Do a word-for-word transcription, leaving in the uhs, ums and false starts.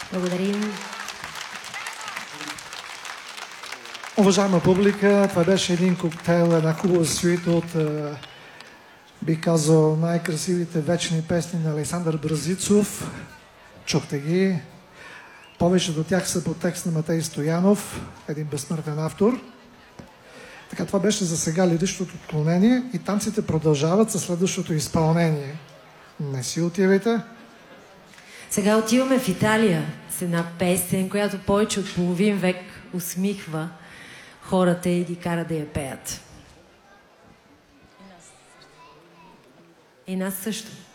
Благодарим. Уважаема публика, това беше един коктейл, една хубава суита от, би казал, най-красивите вечни песни на Александър Бразицов. Чухте ги. Повечето от тях са по текст на Матей Стоянов, един безсмъртен автор. Така, това беше за сега лиричното отклонение и танците продължават със следващото изпълнение. Не си отивайте. Сега отиваме в Италия с една песен, която повече от половин век усмихва хората и ги кара да я пеят. И нас също.